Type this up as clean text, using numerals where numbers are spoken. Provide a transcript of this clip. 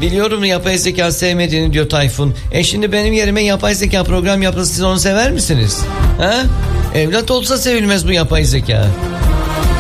Biliyorum yapay zeka sevmediğini diyor Tayfun. Şimdi benim yerime yapay zeka program yapılsa siz onu sever misiniz? Ha? Evlat olsa sevilmez bu yapay zeka.